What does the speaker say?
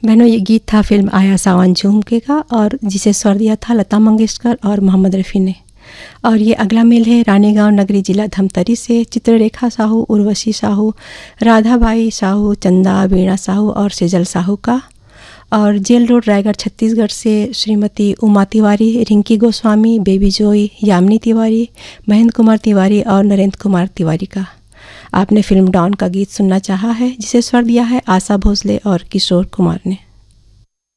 बहनों, ये गीत था फिल्म आया सावन झुमके का और जिसे स्वर दिया था लता मंगेशकर और मोहम्मद रफ़ी ने। और ये अगला मेल है रानीगांव नगरी जिला धमतरी से चित्ररेखा साहू, उर्वशी साहू, राधाबाई साहू, चंदा वीणा साहू और सेजल साहू का। और जेल रोड रायगढ़ छत्तीसगढ़ से श्रीमती उमा तिवारी, रिंकी गोस्वामी, बेबी जोई, यामिनी तिवारी, महेंद्र कुमार तिवारी और नरेंद्र कुमार तिवारी का। आपने फिल्म डॉन का गीत सुनना चाहा है जिसे स्वर दिया है आशा भोसले और किशोर कुमार ने।